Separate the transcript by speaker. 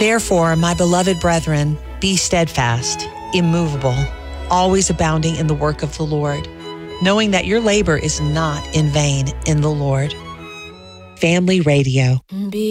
Speaker 1: Therefore, my beloved brethren, be steadfast, immovable, always abounding in the work of the Lord, knowing that your labor is not in vain in the Lord. Family Radio.